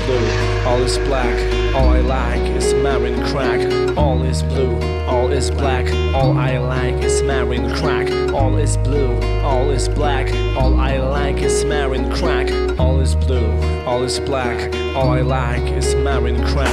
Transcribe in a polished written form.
blue, all is black. All I like is marrying crack. All is blue, all is black. All I like is marrying crack. All is blue, all is black. All I like is marrying crack. All is blue, all is black. All I like is marrying crack.